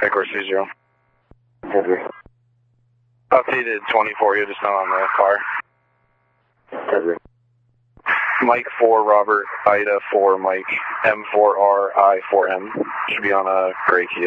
Course 30. Headway. Updated 24, you're just not on the car. Headway. Mike 4, Robert, Ida 4, Mike, M4R, I4M. Should be on a gray Kia.